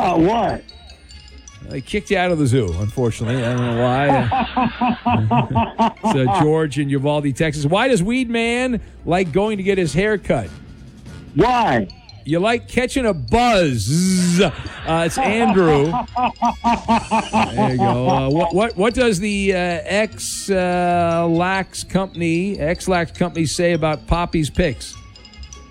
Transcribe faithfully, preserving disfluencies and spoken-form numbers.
About what? They kicked you out of the zoo, unfortunately. I don't know why. It's uh, George in Uvalde, Texas. Why does Weed Man like going to get his hair cut? Why? You like catching a buzz. Uh, it's Andrew. There you go. Uh, what, what what does the uh, X uh, Lax company X Lax company say about Poppy's picks?